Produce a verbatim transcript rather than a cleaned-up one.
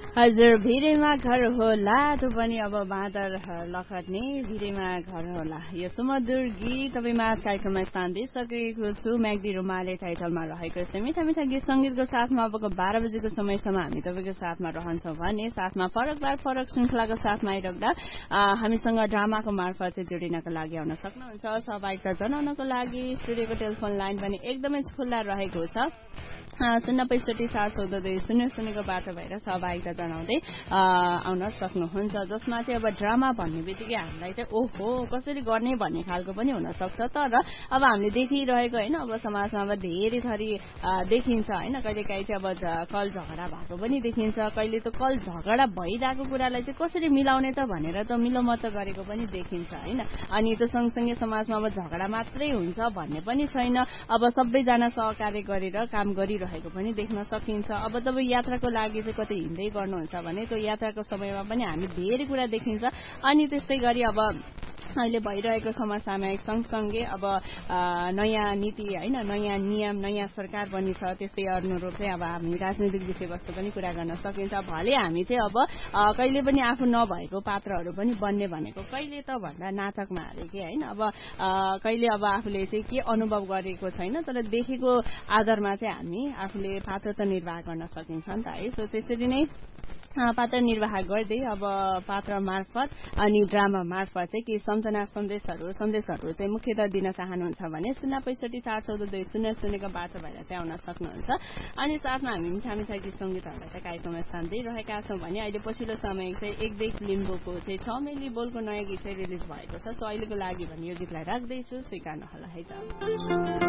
हजुर भिरैमा घर होला त्यो पनि अब बाँदर लखट्ने भिरैमा घर होला यो सुमधुर गीत तपाईँमा कार्यक्रममा स्थान दिइसकेको छु म्याग्दी रुमाले टाइटलमा रहेको यस्तै मिठा मिठा गीत सङ्गीतको साथमा अबको बाह्र बजेको समयसम्म हामी तपाईँको साथमा रहन्छौँ भने साथमा फरक बार फरक श्रृङ्खलाको साथमा आइरहँदा हामीसँग ड्रामाको मार्फत चाहिँ जोडिनको लागि आउन सक्नुहुन्छ सहभागिता जनाउनको लागि स्टुडियोको टेलिफोन लाइन पनि एकदमै खुल्ला रहेको छ शून्य पैसठी चार चौध दुई शून्य शून्यको बाटो भएर सहभागिता जनाउँदै आउन सक्नुहुन्छ जसमा चाहिँ अब ड्रामा भन्ने बित्तिकै हामीलाई चाहिँ ओहो कसरी गर्ने भन्ने खालको पनि हुनसक्छ तर अब हामीले देखिरहेको होइन अब समाजमा अब धेरै थरी देखिन्छ होइन कहिले काहीँ चाहिँ अब कल झगडा भएको पनि देखिन्छ कहिले त कल झगडा भइरहेको कुरालाई चाहिँ कसरी मिलाउने त भनेर त मिलोमत गरेको पनि देखिन्छ होइन अनि त्यो सँगसँगै समाजमा अब झगडा मात्रै हुन्छ भन्ने पनि छैन अब सबैजना सहकार्य गरेर काम गरिरहेको पनि देख्न सकिन्छ अब तपाईँ यात्राको लागि चाहिँ कतै हिँड्दै गर्नुहुन्छ भने त्यो यात्राको समयमा पनि हामी धेरै कुरा देखिन्छ अनि त्यस्तै गरी अब अहिले भइरहेको समसामयिक सँगसँगै अब नयाँ नीति होइन नयाँ नियम नयाँ सरकार पनि छ त्यस्तै अनुरूप चाहिँ अब हामी राजनीतिक विषयवस्तु पनि कुरा गर्न सकिन्छ भले हामी चाहिँ अब कहिले पनि आफू नभएको पात्रहरू पनि बन्ने भनेको कहिले त भन्दा नाटकमा हाले कि होइन अब कहिले अब आफूले चाहिँ के अनुभव गरेको छैन तर देखेको आधारमा चाहिँ हामी आफूले पात्र त निर्वाह गर्न सकिन्छ नि त है सो त्यसरी नै पात्र निर्वाह गर्दै अब पात्र मार्फत अनि ड्रामा मार्फत चाहिँ केही सम्झना सन्देशहरू सन्देशहरू चाहिँ मुख्यतः दिन चाहनुहुन्छ भने शून्य पैसठी चार चौध दुई शून्य शून्यको बाटो भएर चाहिँ आउन सक्नुहुन्छ अनि साथमा हामी मिठा मिठा गीत सङ्गीतहरूलाई चाहिँ कार्यक्रममा स्थान दिइरहेका छौँ भने अहिले पछिल्लो समय चाहिँ एक देख लिम्बूको चाहिँ छ मेली बोलको नयाँ गीत चाहिँ रिलिज भएको छ सो अहिलेको लागि भने यो गीतलाई राख्दैछु स्वीकार्नु होला है त